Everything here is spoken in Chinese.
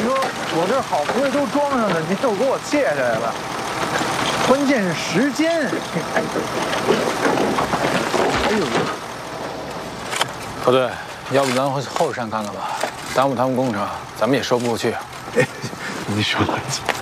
说，我这好不容易都装上了，你又给我卸下来了。关键是时间。哎呦， 不对，要不咱回后山看看吧？耽误他们工程，咱们也说不过去。 你说的。